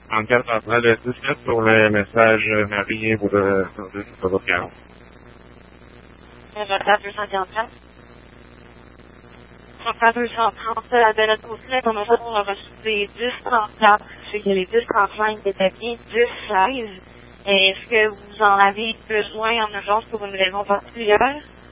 En garde après le 17 pour les messages mariés ou de service parochial. J'attends 244. J'attends 230 à Bennett Cousselet, comme ça, on a reçu des 1034. Je sais que les 1035 étaient bien 1016. Est-ce que vous en avez besoin en urgence pour une raison particulière?